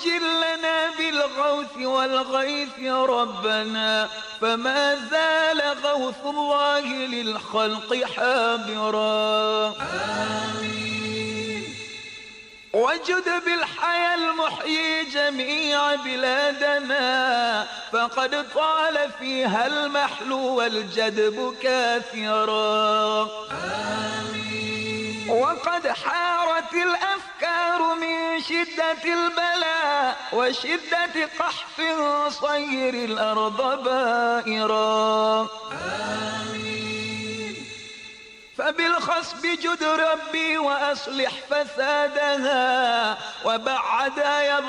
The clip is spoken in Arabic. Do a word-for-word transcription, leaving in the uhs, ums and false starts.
وعجل لنا بالغوث والغيث ربنا، فما زال غوث الله للخلق حابرا. آمين. وجد بالحياة المحيي جميع بلادنا، فقد طال فيها المحل والجدب كاثرا. آمين. وقد حارت الأفكار من شدة البلاء وشدة قحط صير الأرض بائرا. آمين. فبالخصب جد ربي وأصلح فسادها، وبعد